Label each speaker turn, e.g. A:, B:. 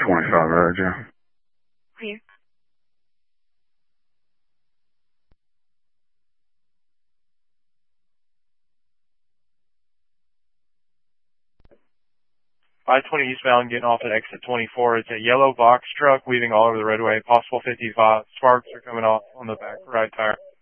A: 25 road, yeah.
B: Here.
C: I-20 eastbound getting off at exit 24. It's a yellow box truck weaving all over the roadway. Possible 55 sparks are coming off on the back right tire.